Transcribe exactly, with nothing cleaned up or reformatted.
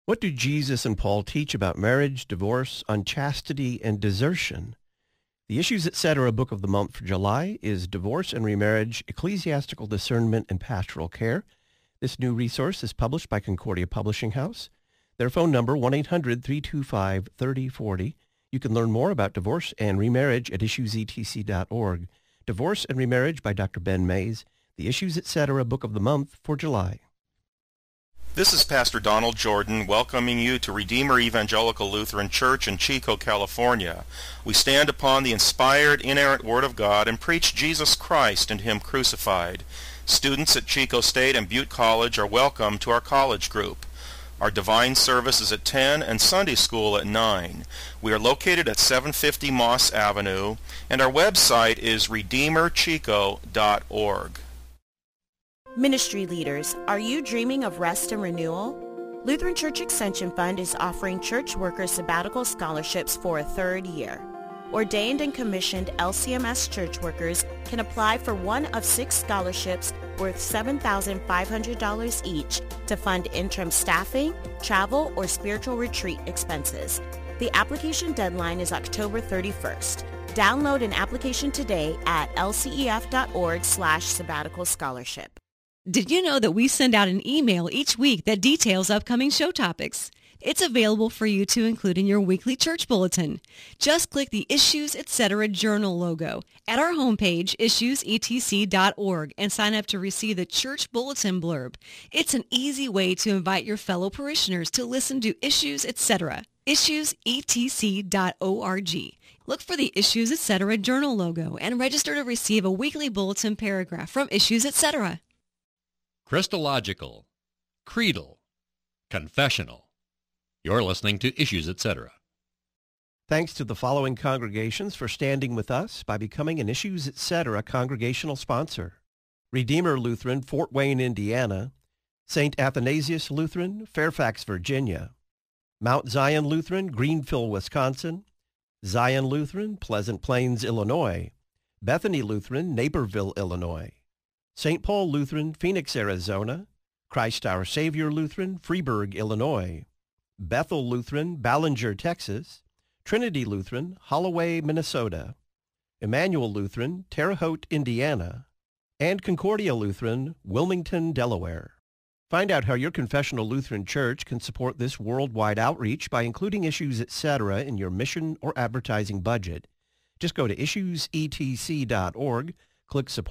What do Jesus and Paul teach about marriage, divorce, unchastity, and desertion? The Issues Etc. book of the month for July is Divorce and Remarriage, Ecclesiastical Discernment and Pastoral Care. This new resource is published by Concordia Publishing House. Their phone number, one eight hundred, three two five, three oh four oh. You can learn more about divorce and remarriage at issues e t c dot org. Divorce and Remarriage by Doctor Ben Mays. The Issues Etc. book of the month for July. This is Pastor Donald Jordan welcoming you to Redeemer Evangelical Lutheran Church in Chico, California. We stand upon the inspired, inerrant Word of God and preach Jesus Christ and Him crucified. Students at Chico State and Butte College are welcome to our college group. Our divine service is at ten and Sunday school at nine. We are located at seven fifty Moss Avenue, and our website is redeemer chico dot org. Ministry leaders, are you dreaming of rest and renewal? Lutheran Church Extension Fund is offering church workers sabbatical scholarships for a third year. Ordained and commissioned L C M S church workers can apply for one of six scholarships worth seven thousand five hundred dollars each to fund interim staffing, travel, or spiritual retreat expenses. The application deadline is October thirty-first. Download an application today at l c e f dot org slash sabbatical scholarship. Did you know that we send out an email each week that details upcoming show topics? It's available for you to include in your weekly church bulletin. Just click the Issues Etc. Journal logo at our homepage, issues e t c dot org, and sign up to receive the church bulletin blurb. It's an easy way to invite your fellow parishioners to listen to Issues Etc. issues e t c dot org. Look for the Issues Etc. Journal logo and register to receive a weekly bulletin paragraph from Issues Etc. Christological, creedal, confessional. You're listening to Issues Etc. Thanks to the following congregations for standing with us by becoming an Issues Etc. congregational sponsor: Redeemer Lutheran, Fort Wayne, Indiana; Saint Athanasius Lutheran, Fairfax, Virginia; Mount Zion Lutheran, Greenville, Wisconsin; Zion Lutheran, Pleasant Plains, Illinois; Bethany Lutheran, Naperville, Illinois; Saint Paul Lutheran, Phoenix, Arizona; Christ Our Savior Lutheran, Freeburg, Illinois; Bethel Lutheran, Ballinger, Texas; Trinity Lutheran, Holloway, Minnesota; Emmanuel Lutheran, Terre Haute, Indiana; and Concordia Lutheran, Wilmington, Delaware. Find out how your confessional Lutheran church can support this worldwide outreach by including Issues Etc. in your mission or advertising budget. Just go to issues e t c dot org, click Support